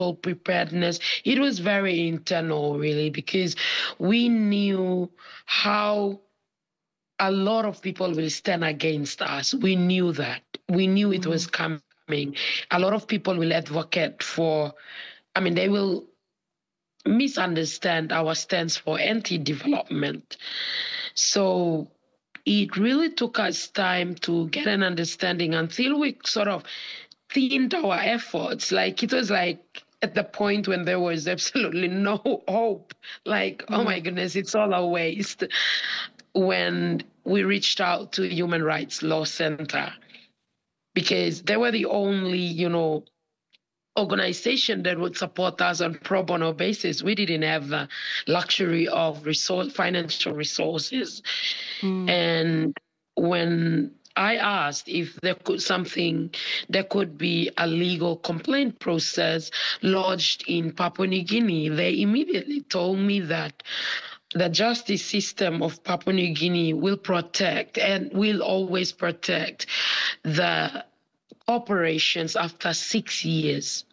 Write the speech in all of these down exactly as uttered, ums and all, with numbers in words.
preparedness. It was very internal, really, because we knew how a lot of people will stand against us. We knew that. We knew it was coming. A lot of people will advocate for, I mean, they will misunderstand our stance for anti-development. So it really took us time to get an understanding until we sort of thinned our efforts. Like, it was like at the point when there was absolutely no hope. Like, mm. oh my goodness, it's all a waste. When we reached out to Human Rights Law Center, because they were the only, you know, organization that would support us on pro bono basis. We didn't have the luxury of resource, financial resources. Mm. And when I asked if there could something, there could be a legal complaint process lodged in Papua New Guinea, they immediately told me that the justice system of Papua New Guinea will protect and will always protect the operations after six years.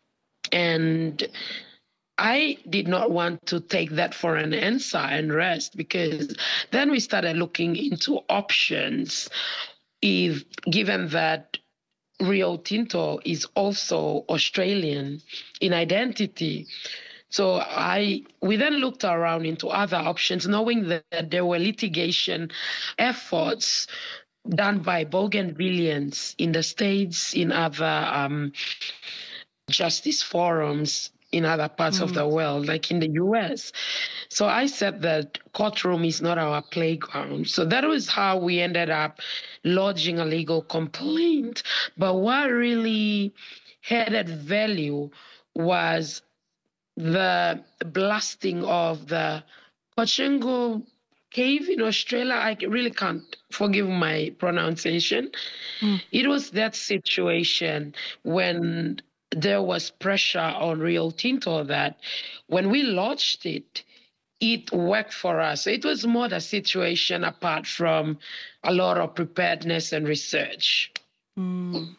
And I did not want to take that for an answer and rest, because then we started looking into options. If given that Rio Tinto is also Australian in identity, so I we then looked around into other options, knowing that there were litigation efforts done by bougainvilleans in the States, in other um, justice forums in other parts mm. of the world, like in the U S. So I said that courtroom is not our playground. So that was how we ended up lodging a legal complaint. But what really added value was the blasting of the Pochengo cave in Australia. I really can't forgive my pronunciation. Mm. It was that situation when there was pressure on Rio Tinto that when we launched it, it worked for us. It was more the situation apart from a lot of preparedness and research. Mm.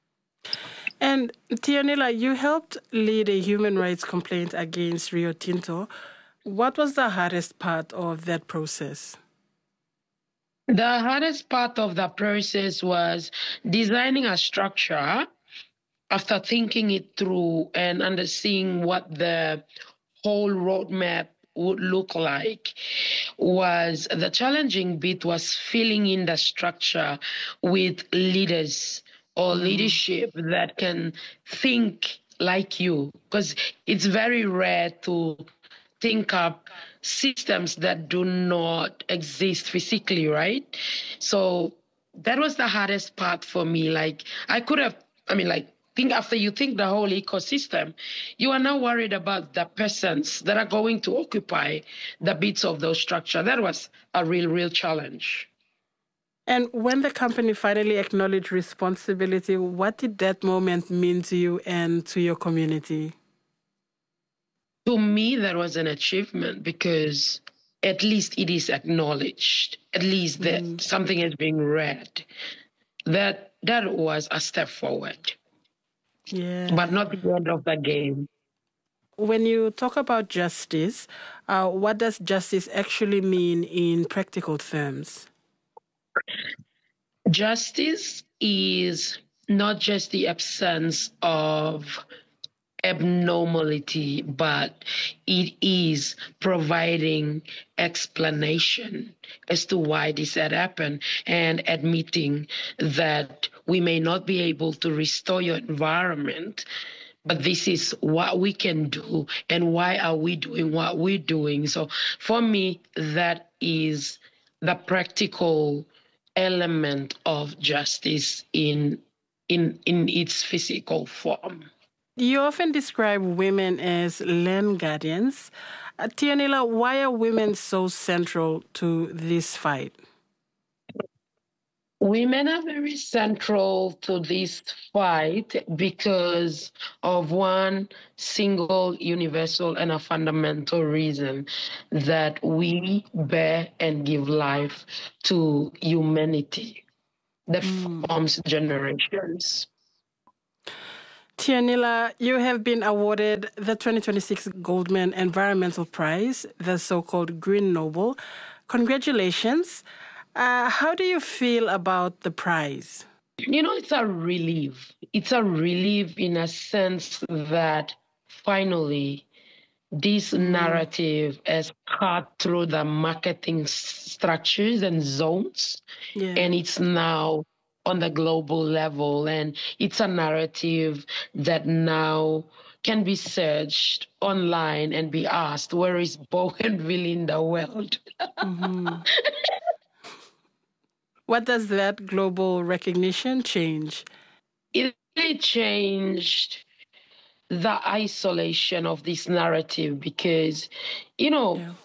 And Tianila, you helped lead a human rights complaint against Rio Tinto. What was the hardest part of that process? The hardest part of the process was designing a structure after thinking it through and understanding what the whole roadmap would look like. Was the challenging bit was filling in the structure with leaders or mm. leadership that can think like you, because it's very rare to think up systems that do not exist physically, right? So that was the hardest part for me. Like, I could have, I mean, like, think after you think the whole ecosystem, you are now worried about the persons that are going to occupy the bits of those structure. That was a real, real challenge. And when the company finally acknowledged responsibility, what did that moment mean to you and to your community? To me, that was an achievement, because at least it is acknowledged, at least that mm. something is being read. That that was a step forward. Yeah. But not the end of the game. When you talk about justice, uh, what does justice actually mean in practical terms? Justice is not just the absence of abnormality, but it is providing explanation as to why this had happened and admitting that we may not be able to restore your environment, but this is what we can do and why are we doing what we're doing. So for me, that is the practical element of justice in in in its physical form. You often describe women as land guardians. Uh, Tianila, why are women so central to this fight? Women are very central to this fight because of one single, universal, and a fundamental reason, that we bear and give life to humanity that mm. forms generations. Tianila, you have been awarded the twenty twenty-six Goldman Environmental Prize, the so-called Green Nobel. Congratulations. Uh, how do you feel about the prize? You know, it's a relief. It's a relief in a sense that finally this narrative has cut through the marketing structures and zones, yeah. and it's now on the global level. And it's a narrative that now can be searched online and be asked, where is Bougainville in the world? Mm-hmm. What does that global recognition change? It really changed the isolation of this narrative because, you know, yeah.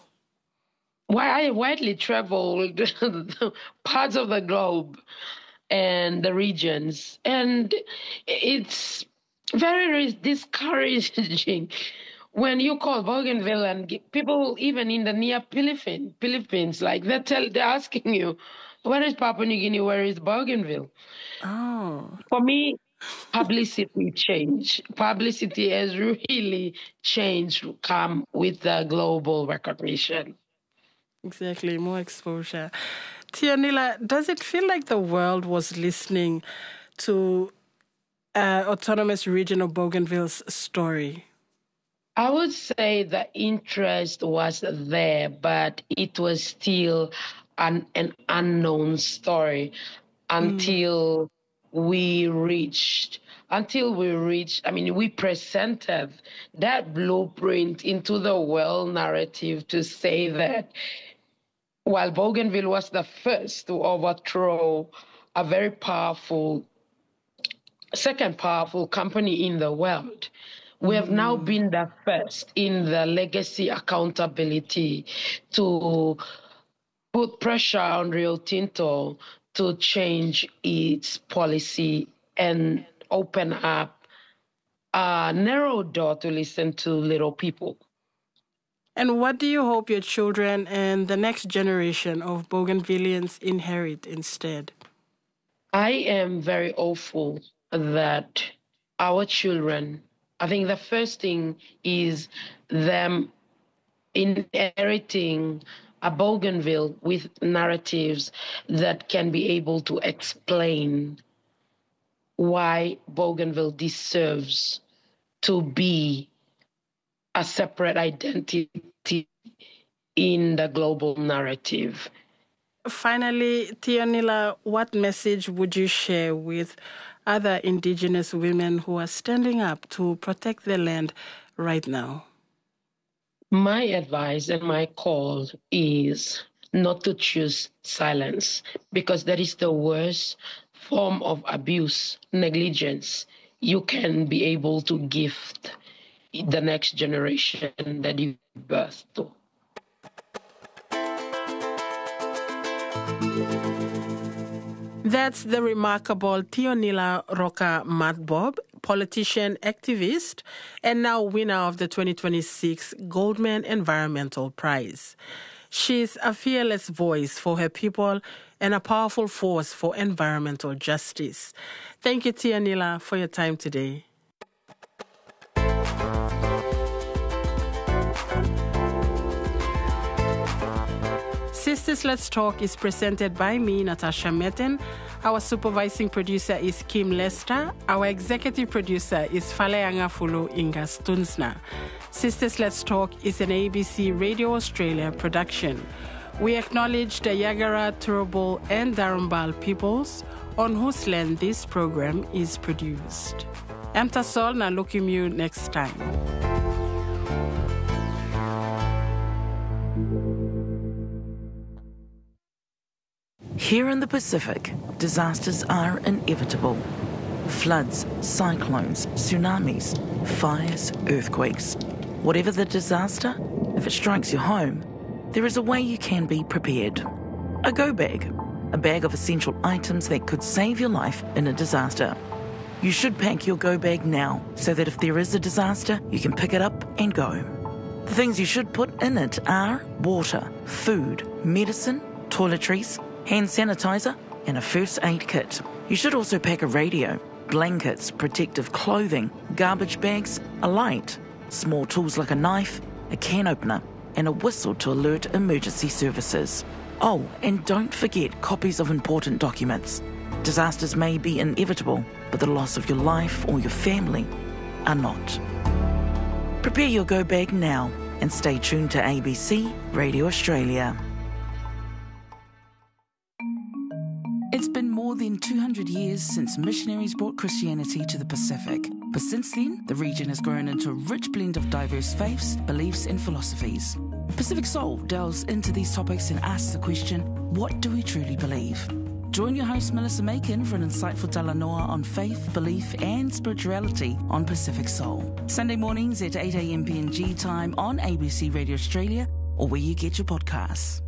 I widely traveled parts of the globe and the regions, and it's very discouraging when you call Bougainville and people even in the near Philippines, Philippines like they tell, they're asking you, where is Papua New Guinea? Where is Bougainville? Oh. For me, publicity changed. Publicity has really changed, come with the global recognition. Exactly, more exposure. Tianila, does it feel like the world was listening to uh, Autonomous Region of Bougainville's story? I would say the interest was there, but it was still an, an unknown story until mm. we reached, until we reached, I mean, we presented that blueprint into the world narrative to say that while Bougainville was the first to overthrow a very powerful, second powerful company in the world, we have mm. now been the first in the legacy accountability to put pressure on Rio Tinto to change its policy and open up a narrow door to listen to little people. And what do you hope your children and the next generation of Bougainvilleans inherit instead? I am very hopeful that our children, I think the first thing is them inheriting a Bougainville with narratives that can be able to explain why Bougainville deserves to be a separate identity in the global narrative. Finally, Tianila, what message would you share with other indigenous women who are standing up to protect their land right now? My advice and my call is not to choose silence, because that is the worst form of abuse, negligence you can be able to gift the next generation that you birth to. That's the remarkable Tianila Roca Matbob, politician, activist, and now winner of the twenty twenty-six Goldman Environmental Prize. She's a fearless voice for her people and a powerful force for environmental justice. Thank you, Tianila, for your time today. Sisters Let's Talk is presented by me, Natasha Metten. Our supervising producer is Kim Lester. Our executive producer is Faleanga Fulu Inga Stunsna. Sisters Let's Talk is an A B C Radio Australia production. We acknowledge the Yagara, Turrbal, and Darumbal peoples on whose land this program is produced. Emtasol na Lukimu next time. Here in the Pacific, disasters are inevitable. Floods, cyclones, tsunamis, fires, earthquakes. Whatever the disaster, if it strikes your home, there is a way you can be prepared. A go bag, a bag of essential items that could save your life in a disaster. You should pack your go bag now so that if there is a disaster, you can pick it up and go. The things you should put in it are water, food, medicine, toiletries, hand sanitizer, and a first aid kit. You should also pack a radio, blankets, protective clothing, garbage bags, a light, small tools like a knife, a can opener, and a whistle to alert emergency services. Oh, and don't forget copies of important documents. Disasters may be inevitable, but the loss of your life or your family are not. Prepare your go bag now and stay tuned to A B C Radio Australia. It's been more than two hundred years since missionaries brought Christianity to the Pacific. But since then, the region has grown into a rich blend of diverse faiths, beliefs and philosophies. Pacific Soul delves into these topics and asks the question, what do we truly believe? Join your host Melissa Macon for an insightful talanoa on faith, belief and spirituality on Pacific Soul. Sunday mornings at eight a.m. P N G time on A B C Radio Australia or where you get your podcasts.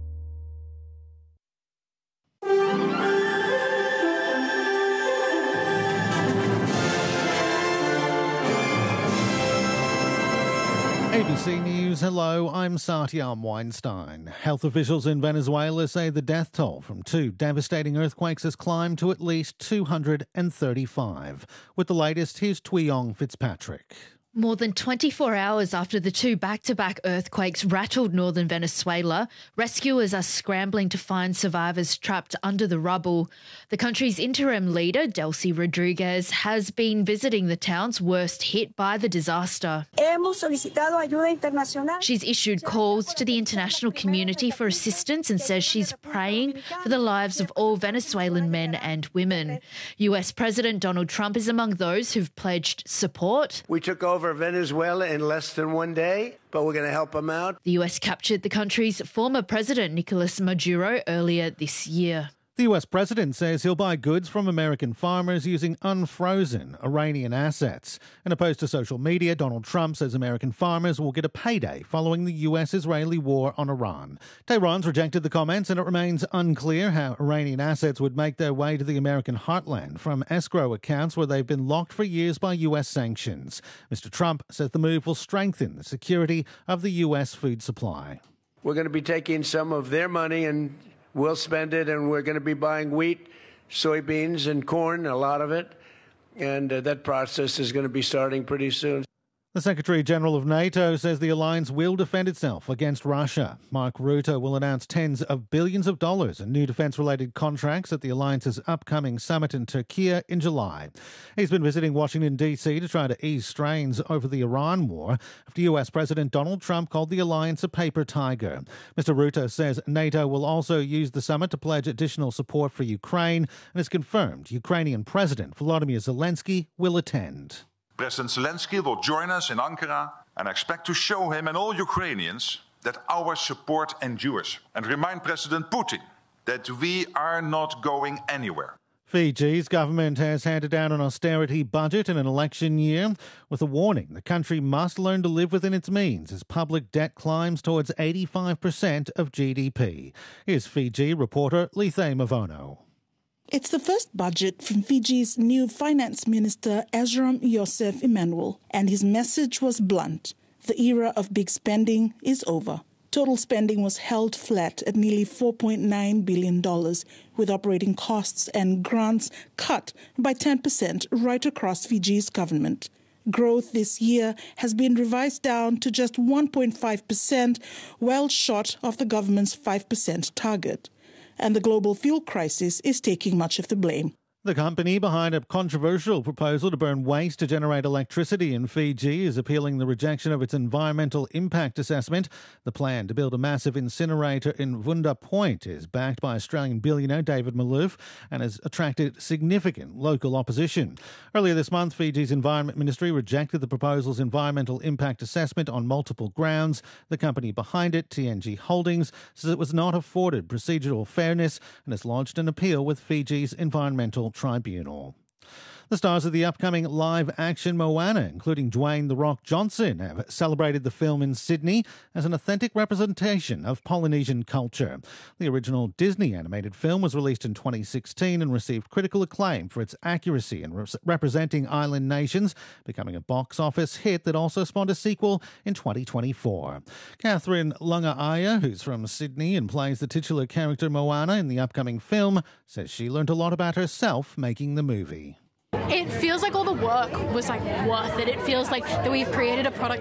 A B C News, hello, I'm Satyam Weinstein. Health officials in Venezuela say the death toll from two devastating earthquakes has climbed to at least two hundred thirty-five. With the latest, here's Tuyong Fitzpatrick. More than twenty-four hours after the two back-to-back earthquakes rattled northern Venezuela, rescuers are scrambling to find survivors trapped under the rubble. The country's interim leader, Delcy Rodriguez, has been visiting the towns worst hit by the disaster. She's issued calls to the international community for assistance and says she's praying for the lives of all Venezuelan men and women. U S President Donald Trump is among those who've pledged support. We took over Venezuela in less than one day, but we're going to help them out. The U S captured the country's former president, Nicolas Maduro, earlier this year. The U S president says he'll buy goods from American farmers using unfrozen Iranian assets. In a post to social media, Donald Trump says American farmers will get a payday following the U S-Israeli war on Iran. Tehran's rejected the comments, and it remains unclear how Iranian assets would make their way to the American heartland from escrow accounts where they've been locked for years by U S sanctions. Mister Trump says the move will strengthen the security of the U S food supply. We're going to be taking some of their money and we'll spend it, and we're going to be buying wheat, soybeans, and corn, a lot of it. And uh, that process is going to be starting pretty soon. The Secretary-General of NATO says the alliance will defend itself against Russia. Mark Rutte will announce tens of billions of dollars in new defence-related contracts at the alliance's upcoming summit in Turkey in July. He's been visiting Washington, D C to try to ease strains over the Iran war after U S President Donald Trump called the alliance a paper tiger. Mister Rutte says NATO will also use the summit to pledge additional support for Ukraine and has confirmed Ukrainian President Volodymyr Zelensky will attend. President Zelensky will join us in Ankara, and I expect to show him and all Ukrainians that our support endures, and remind President Putin that we are not going anywhere. Fiji's government has handed down an austerity budget in an election year with a warning the country must learn to live within its means as public debt climbs towards eighty-five percent of G D P. Here's Fiji reporter Lithe Mavono. It's the first budget from Fiji's new Finance Minister, Esrom Yosef Emmanuel, and his message was blunt. The era of big spending is over. Total spending was held flat at nearly four point nine billion dollars, with operating costs and grants cut by ten percent right across Fiji's government. Growth this year has been revised down to just one point five percent, well short of the government's five percent target. And the global fuel crisis is taking much of the blame. The company behind a controversial proposal to burn waste to generate electricity in Fiji is appealing the rejection of its environmental impact assessment. The plan to build a massive incinerator in Vunda Point is backed by Australian billionaire David Malouf and has attracted significant local opposition. Earlier this month, Fiji's Environment Ministry rejected the proposal's environmental impact assessment on multiple grounds. The company behind it, T N G Holdings, says it was not afforded procedural fairness and has lodged an appeal with Fiji's Environmental Tribunal. The stars of the upcoming live-action Moana, including Dwayne "The Rock" Johnson, have celebrated the film in Sydney as an authentic representation of Polynesian culture. The original Disney animated film was released in twenty sixteen and received critical acclaim for its accuracy in re- representing island nations, becoming a box office hit that also spawned a sequel in twenty twenty-four. Catherine Lungaaya, who's from Sydney and plays the titular character Moana in the upcoming film, says she learned a lot about herself making the movie. it feels like all the work was like worth it. It feels like that we've created a product